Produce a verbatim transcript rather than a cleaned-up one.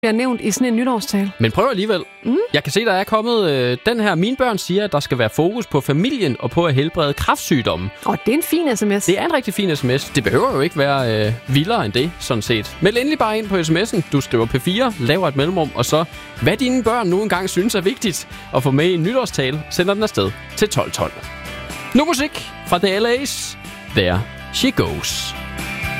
bliver nævnt i sådan en nytårstale. Men prøv alligevel. Mm. Jeg kan se, der er kommet øh, den her. Mine børn siger, at der skal være fokus på familien og på at helbrede kræftsygdomme. Og det er en fin sms. Det er en rigtig fin sms. Det behøver jo ikke være øh, vildere end det, sådan set. Meld endelig bare ind på sms'en. Du skriver P fire, laver et mellemrum, og så, hvad dine børn nu engang synes er vigtigt at få med i en nytårstale, sender den afsted til tolv tolv. Nu musik fra The L A's. There She Goes.